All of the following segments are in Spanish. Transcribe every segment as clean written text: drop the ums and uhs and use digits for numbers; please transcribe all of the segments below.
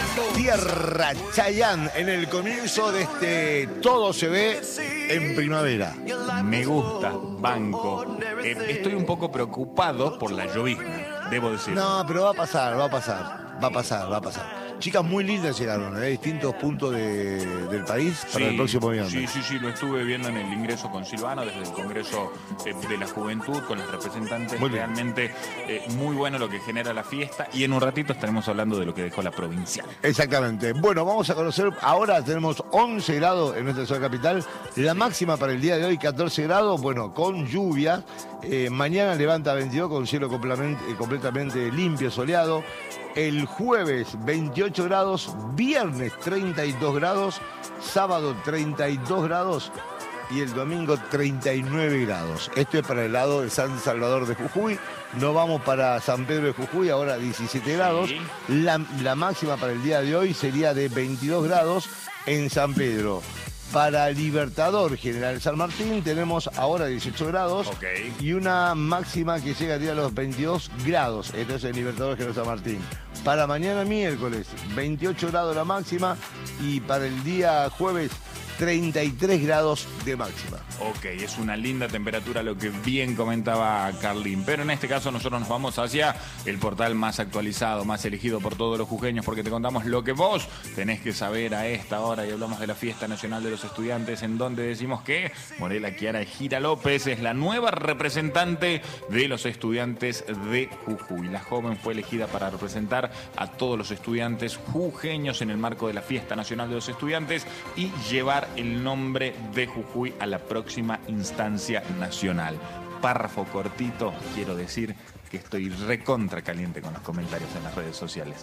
Tierra Chayanne en el comienzo de este Todo se ve en primavera. Me gusta, banco. Estoy un poco preocupado por la llovizna, debo decir. No, pero va a pasar, va a pasar. Va a pasar, va a pasar. Chicas muy lindas llegaron, de distintos puntos del país para el próximo viernes. Sí, lo estuve viendo en el ingreso con Silvano, desde el Congreso de la Juventud, con los representantes. Muy bien. Realmente muy bueno lo que genera la fiesta. Y en un ratito estaremos hablando de lo que dejó la provincial. Exactamente. Bueno, vamos a conocer, ahora tenemos 11 grados en nuestra ciudad capital. La máxima para el día de hoy, 14 grados, bueno, con lluvia. Mañana levanta 22 con cielo completamente limpio, soleado. El jueves 28 grados, viernes 32 grados, sábado 32 grados y el domingo 39 grados. Esto es para el lado de San Salvador de Jujuy. Nos vamos para San Pedro de Jujuy, ahora 17 grados. Sí. La máxima para el día de hoy sería de 22 grados en San Pedro. Para Libertador General San Martín tenemos ahora 18 grados y una máxima que llegaría a los 22 grados. Esto es el Libertador General San Martín. Para mañana miércoles, 28 grados la máxima y para el día jueves, 33 grados de máxima. Ok, es una linda temperatura, lo que bien comentaba Carlín. Pero en este caso nosotros nos vamos hacia el portal más actualizado, más elegido por todos los jujeños, porque te contamos lo que vos tenés que saber a esta hora. Y hablamos de la Fiesta Nacional de los Estudiantes, en donde decimos que Morela Kiara Gira López es la nueva representante de los estudiantes de Jujuy. La joven fue elegida para representar a todos los estudiantes jujeños en el marco de la Fiesta Nacional de los Estudiantes y llevar el nombre de Jujuy a la próxima instancia nacional. Párrafo cortito, quiero decir que estoy recontra caliente con los comentarios en las redes sociales.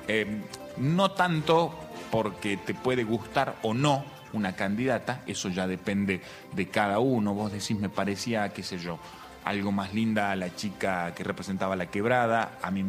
No tanto porque te puede gustar o no una candidata, eso ya depende de cada uno. Vos decís, me parecía, qué sé yo, algo más linda a la chica que representaba La Quebrada, a mí